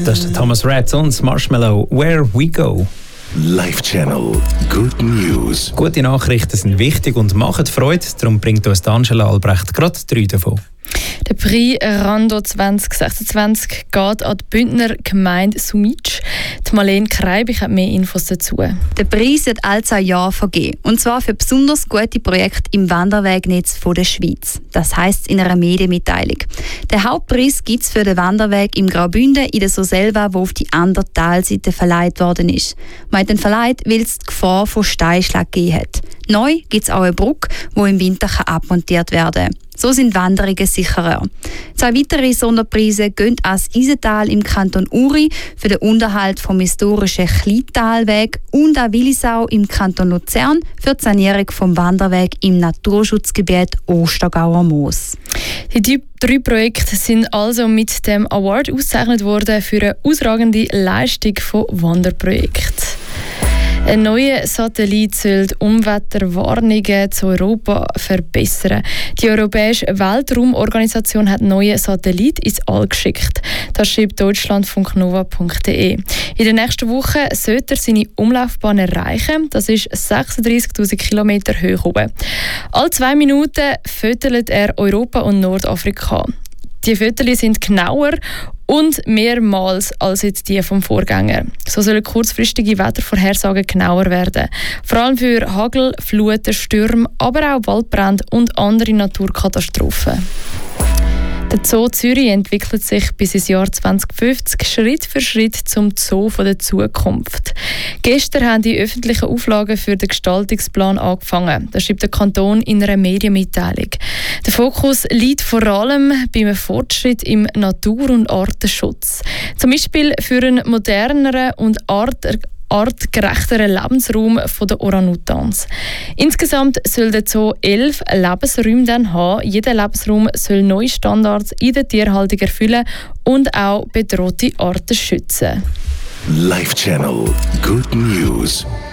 Das ist der Thomas Rhett und Marshmallow, Where We Go. Live Channel Good News. Gute Nachrichten sind wichtig und machen Freude, darum bringt uns Angela Albrecht gerade 3 davon. Der Prix Rando 2026 geht an die Bündner Gemeinde Sumitsch. Die Marlene Kreibich hat mehr Infos dazu. Der Preis wird alle 2 Jahre vergeben. Und zwar für besonders gute Projekte im Wanderwegnetz der Schweiz. Das heisst in einer Medienmitteilung. Der Hauptpreis gibt es für den Wanderweg im Graubünden in der Surselva, der auf die andere Talseite verleiht worden ist. Man hat den verleiht, weil es die Gefahr von Steinschlag gegeben hat. Neu gibt es auch eine Brücke, die im Winter abmontiert werden kann. So sind Wanderungen sicherer. 2 weitere Sonderpreise gehen ans Isental im Kanton Uri für den Unterhalt vom historischen Kleintalweg und an Willisau im Kanton Luzern für die Sanierung vom Wanderweg im Naturschutzgebiet Ostergauer Moos. Die 3 Projekte sind also mit dem Award ausgezeichnet worden für eine ausragende Leistung von Wanderprojekten. Ein neuer Satellit soll die Unwetterwarnungen zu Europa verbessern. Die Europäische Weltraumorganisation hat neue Satellit ins All geschickt. Das schreibt deutschlandfunknova.de. In der nächsten Woche sollte er seine Umlaufbahn erreichen. Das ist 36'000 Kilometer hoch oben. Alle 2 Minuten füttert er Europa und Nordafrika. Die Fotos sind genauer und mehrmals als jetzt die vom Vorgänger. So sollen kurzfristige Wettervorhersagen genauer werden. Vor allem für Hagel, Fluten, Stürme, aber auch Waldbrände und andere Naturkatastrophen. Der Zoo Zürich entwickelt sich bis ins Jahr 2050 Schritt für Schritt zum Zoo der Zukunft. Gestern haben die öffentlichen Auflagen für den Gestaltungsplan angefangen. Das schreibt der Kanton in einer Medienmitteilung. Der Fokus liegt vor allem beim Fortschritt im Natur- und Artenschutz. Zum Beispiel für einen moderneren und artgerechteren Lebensraum der Orang-Utans. Insgesamt soll der Zoo 11 Lebensräume dann haben. Jeder Lebensraum soll neue Standards in der Tierhaltung erfüllen und auch bedrohte Arten schützen. Live Channel Good News.